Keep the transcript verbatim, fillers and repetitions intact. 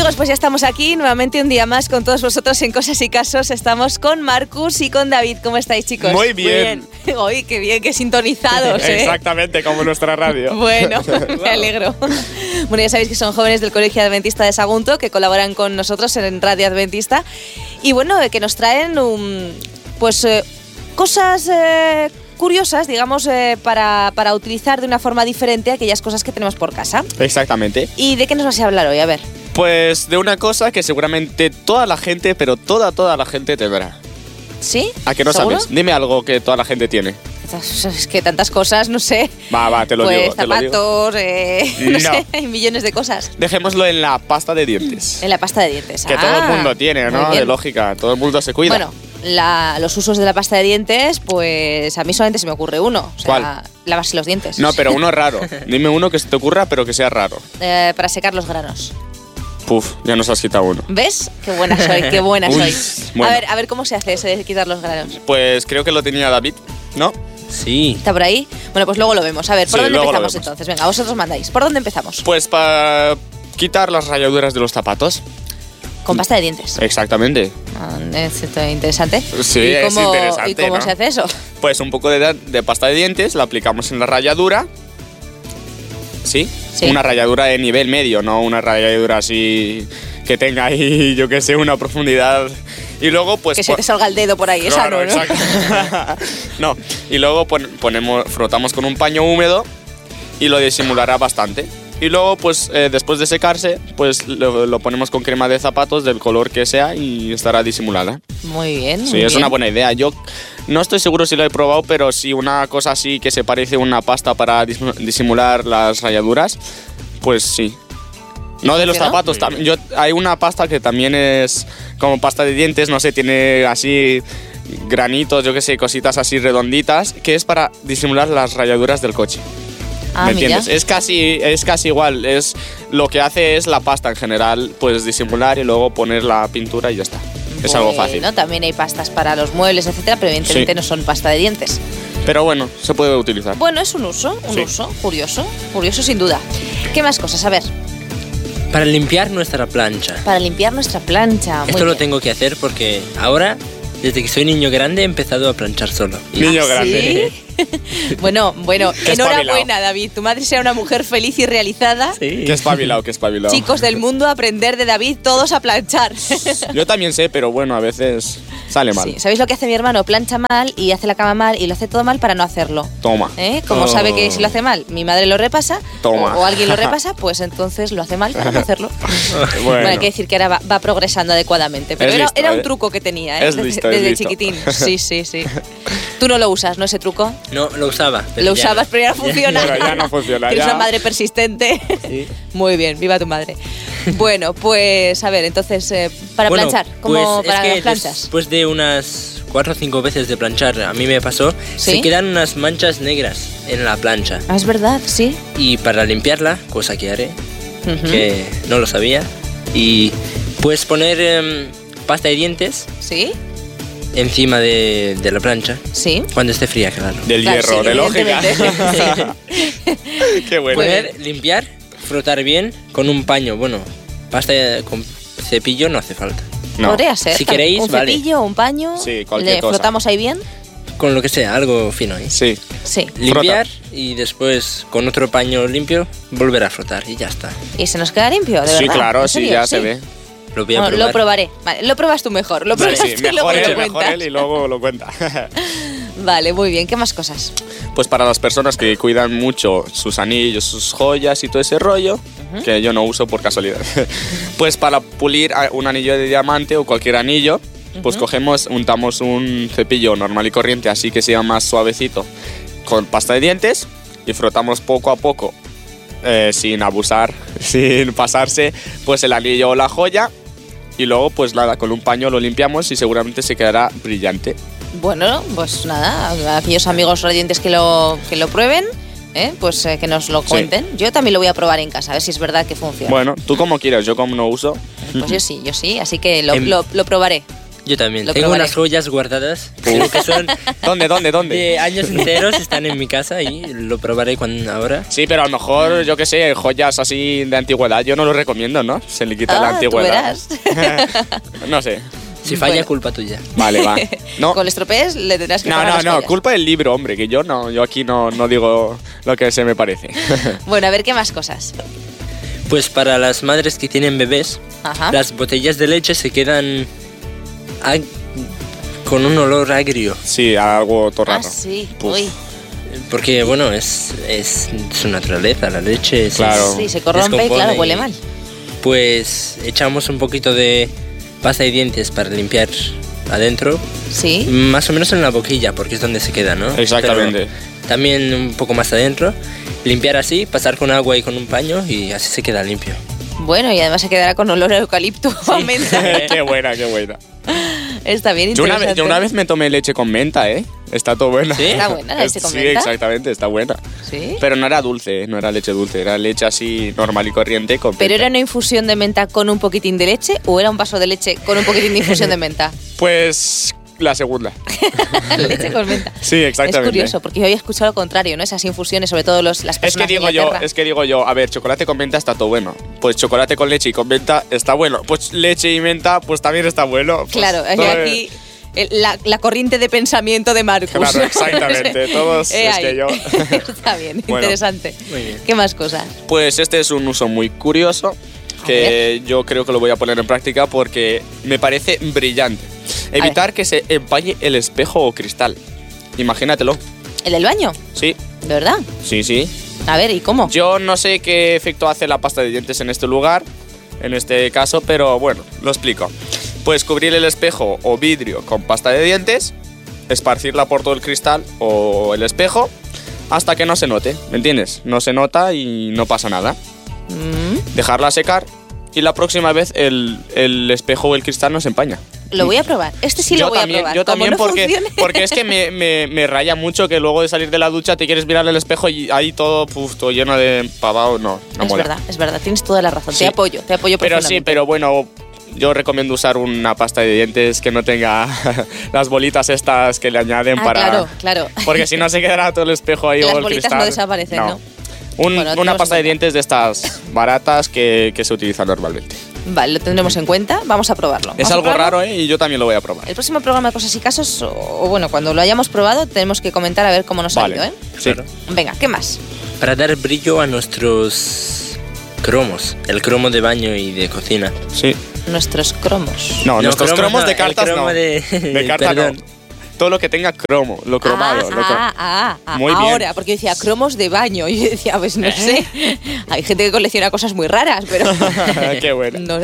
Amigos, pues ya estamos aquí nuevamente un día más con todos vosotros en Cosas y Casos. Estamos con Marcus y con David. ¿Cómo estáis, chicos? Muy bien. Muy bien. Uy, qué bien, qué sintonizados, ¿eh? Exactamente, como nuestra radio. Bueno, me alegro. Bueno, ya sabéis que son jóvenes del Colegio Adventista de Sagunto que colaboran con nosotros en Radio Adventista y bueno, que nos traen um, pues eh, cosas eh, curiosas, digamos, eh, para, para utilizar de una forma diferente aquellas cosas que tenemos por casa. Exactamente. ¿Y de qué nos vas a hablar hoy? A ver. Pues de una cosa que seguramente toda la gente, pero toda, toda la gente tendrá. ¿Sí? ¿A que no ¿Seguro? sabes? Dime algo que toda la gente tiene. Es que tantas cosas, no sé. Va, va, te lo pues, digo. Te lo digo. zapatos, eh, no, No. sé, hay millones de cosas. Dejémoslo en la pasta de dientes. En la pasta de dientes. Que ah, todo el mundo tiene, muy ¿no? bien. De lógica, todo el mundo se cuida. Bueno, la- los usos de la pasta de dientes, pues a mí solamente se me ocurre uno. O sea, ¿Cuál? lavarse los dientes. No, pero uno raro. Dime uno que se te ocurra, pero que sea raro. Eh, para secar los granos. Puf, ya nos has quitado uno. ¿Ves? Qué buena soy, qué buena Uy, soy. bueno. A ver, a ver cómo se hace eso de quitar los granos. Pues creo que lo tenía David, ¿no? Sí. ¿Está por ahí? Bueno, pues luego lo vemos. A ver, ¿por Sí, dónde luego lo empezamos vemos. entonces? Venga, vosotros mandáis. ¿Por dónde empezamos? Pues para quitar las rayaduras de los zapatos. Con pasta de dientes. Exactamente. Ah, es esto interesante. Sí, ¿Y es cómo, interesante, ¿Y cómo ¿no? se hace eso? Pues un poco de, de pasta de dientes, la aplicamos en la rayadura. ¿Sí? Sí. Una rayadura de nivel medio, no una rayadura así que tenga ahí, yo qué sé, una profundidad. Y luego, pues. Que se pon- te salga el dedo por ahí, esa Claro, no, ¿no? exacto. No, y luego pon- ponemos, frotamos con un paño húmedo y lo disimulará bastante. Y luego, pues eh, después de secarse, pues lo, lo ponemos con crema de zapatos del color que sea y estará disimulada. Muy bien. Sí, muy es bien. una buena idea. Yo no estoy seguro si lo he probado, pero sí una cosa así que se parece a una pasta para dis- disimular las rayaduras, pues sí. No de los funciona? zapatos, tam- yo, hay una pasta que también es como pasta de dientes, no sé, tiene así granitos, yo qué sé, cositas así redonditas, que es para disimular las rayaduras del coche. Ah, ¿Me mira. entiendes? Es casi, es casi igual, es, lo que hace es la pasta en general, pues disimular y luego poner la pintura y ya está. Es algo fácil. Bueno, también hay pastas para los muebles, etcétera, pero evidentemente Sí. no son pasta de dientes. Pero bueno, se puede utilizar. Bueno, es un uso, un Sí. uso curioso, curioso sin duda. ¿Qué más cosas? A ver, Para limpiar nuestra plancha. para limpiar nuestra plancha. Muy Esto lo bien. tengo que hacer porque ahora, desde que soy niño grande, he empezado a planchar solo. Y Niño ¿Ah, grande. sí? Bueno, bueno, Qué enhorabuena, espabilado. David. Tu madre será una mujer feliz y realizada. Sí. Qué espabilado, qué espabilado. Chicos del mundo, aprender de David todos a planchar. Yo también sé, pero bueno, a veces sale mal. Sí, ¿sabéis lo que hace mi hermano? Plancha mal y hace la cama mal y lo hace todo mal para no hacerlo. Toma. ¿Eh? Como Oh. sabe que si lo hace mal, mi madre lo repasa Toma. O, o alguien lo repasa, pues entonces lo hace mal para no hacerlo. Bueno, Bueno, hay que decir que ahora va, va progresando adecuadamente, pero Es era, listo, era un eh. truco que tenía, ¿eh? Es desde, listo, es desde listo. chiquitín. Sí, sí, sí. Tú no lo usas, ¿no? Ese truco. No, lo usaba. pero Lo ya usabas, no. pero ya no funciona. Pero ya no funciona, Tienes ya. una madre persistente. Sí. Muy bien, viva tu madre. Bueno, pues a ver, entonces, eh, para Bueno, planchar, como pues, para es las que planchas. después de unas cuatro o cinco veces de planchar, a mí me pasó, ¿Sí? se quedan unas manchas negras en la plancha. Ah, es verdad, sí. Y para limpiarla, cosa que haré, Ujú. que no lo sabía, y puedes poner em, pasta de dientes ¿Sí? encima de, de la plancha, Sí. cuando esté fría, claro. Del Claro, hierro, sí, de lógica. evidentemente. Qué bueno. Pues- Poner, limpiar, frotar bien con un paño. Bueno, pasta de- con cepillo no hace falta. No. Podría ser. Si tam- queréis, un vale. cepillo, un paño. Sí, cualquier le cosa. frotamos ahí bien. Con lo que sea, algo fino ahí. Sí. Sí. Limpiar y después con otro paño limpio volver a frotar y ya está. Y se nos queda limpio, de Sí, verdad. claro, ¿En sí, serio? ya se ve. Lo voy a Bueno, probar. lo probaré. Vale, lo pruebas tú mejor. Lo Vale, pruebas sí, tú y luego mejor me él, lo mejor cuentas. él y luego lo cuenta. Vale, muy bien. ¿Qué más cosas? Pues para las personas que cuidan mucho sus anillos, sus joyas y todo ese rollo, que yo no uso por casualidad, pues para pulir a- un anillo de diamante o cualquier anillo, pues cogemos, untamos un cepillo normal y corriente, así que sea más suavecito, con pasta de dientes y frotamos poco a poco, eh, sin abusar, sin pasarse, pues el anillo o la joya. Y luego, pues nada, con un paño lo limpiamos y seguramente se quedará brillante. Bueno, pues nada, aquellos amigos radiantes que lo, que lo prueben, ¿eh? Pues eh, que nos lo Sí. cuenten. Yo también lo voy a probar en casa, a ver si es verdad que funciona. Bueno, tú como quieras, yo como no uso. Pues yo sí, yo sí, así que lo, Em- lo, lo probaré. Yo también. Lo Tengo probaré. unas joyas guardadas. Creo que son ¿Dónde, dónde, dónde? de años enteros. Están en mi casa y lo probaré cuando ahora. Sí, pero a lo mejor, yo qué sé, joyas así de antigüedad, yo no lo recomiendo, ¿no? Se le quita la Ah, tú antigüedad. verás. No sé. Si falla, Bueno. culpa tuya. Vale, va. No, Con el estropees le tendrás que no, pagar no, las no, joyas. culpa del libro, hombre, que yo no, yo aquí no, no digo lo que se me parece. Bueno, a ver qué más cosas. Pues para las madres que tienen bebés, Ajá. las botellas de leche se quedan ag- con un olor agrio. Sí, algo todo Ah, raro. sí. Puf. Uy. Porque, bueno, es, es su naturaleza, la leche. se- Claro. Sí, se corrompe y descompone claro, huele y- mal. Pues echamos un poquito de pasta de dientes para limpiar adentro, Sí. más o menos en la boquilla, porque es donde se queda, ¿no? Exactamente. Pero también un poco más adentro. Limpiar así, pasar con agua y con un paño y así se queda limpio. Bueno, y además se quedará con olor a eucalipto o a menta. Qué buena, qué buena. Está bien Yo una, interesante. vez, yo una vez me tomé leche con menta, ¿eh? Está todo buena. ¿Sí? Está buena la leche con Sí, menta. exactamente, está buena. Sí. Pero no era dulce, no era leche dulce, era leche así normal y corriente con ¿Pero era menta. una infusión de menta con un poquitín de leche o era un vaso de leche con un poquitín de infusión de menta? Pues la segunda. Leche con menta. Sí, exactamente. Es curioso, porque yo había escuchado lo contrario, ¿no? Esas infusiones, sobre todo los, las Es personas que digo de yo, Inglaterra. es que digo yo, a ver, chocolate con menta está todo bueno. Pues chocolate con leche y con menta está bueno. Pues leche y menta, pues también está bueno. Pues Claro, y todo es- aquí el- la, la corriente de pensamiento de Marcus. Claro, exactamente. Todos, Eh, es ahí. que yo. Está bien, Bueno. interesante. Muy bien. ¿Qué más cosas? Pues este es un uso muy curioso A que yo creo que lo voy a poner en práctica porque me parece brillante. Evitar que se empañe el espejo o cristal. Imagínatelo. ¿El del baño? Sí, ¿De verdad? sí, sí. A ver, ¿y cómo? Yo no sé qué efecto hace la pasta de dientes en este lugar, en este caso, pero bueno, lo explico. Pues cubrir el espejo o vidrio con pasta de dientes, esparcirla por todo el cristal o el espejo hasta que no se note, ¿me entiendes? No se nota y no pasa nada. Mm, Dejarla secar y la próxima vez el, el espejo o el cristal no se empaña. lo voy a probar. Este sí yo lo voy también, a probar. yo Como también no porque, funcione- porque es que me, me- me raya mucho que luego de salir de la ducha te quieres mirar al espejo y ahí todo, puf, todo lleno de pavado. No, no es mola. verdad, es verdad. Tienes toda la razón. Sí. Te apoyo, te apoyo Pero sí, profundamente. pero bueno, yo recomiendo usar una pasta de dientes que no tenga las bolitas estas que le añaden Ah, para... claro, claro. Porque si no se quedará todo el espejo ahí Las o el bolitas cristal. no desaparecen, ¿no? Un- Bueno, una tenemos pasta en de cuenta. dientes de estas baratas que, que se utilizan normalmente. Vale, lo tendremos en cuenta. Vamos a probarlo. Es ¿Vamos a algo probarlo? raro, ¿eh? Y yo también lo voy a probar. El próximo programa de Cosas y Casos, o, o bueno, cuando lo hayamos probado, tenemos que comentar a ver cómo nos ha Vale. ido, ¿eh? Sí. Claro. Venga, ¿qué más? Para dar brillo a nuestros cromos, el cromo de baño y de cocina. Sí. Nuestros cromos. No, nuestros cromos no, de el cartas cromo no. de- De cartas perdón. no. Todo lo que tenga cromo, lo cromado. Ah, lo cro- ah, ah, ah, Muy bien. ahora, porque yo decía cromos de baño. Y yo decía, pues no sé. Hay gente que colecciona cosas muy raras, pero. Qué bueno. No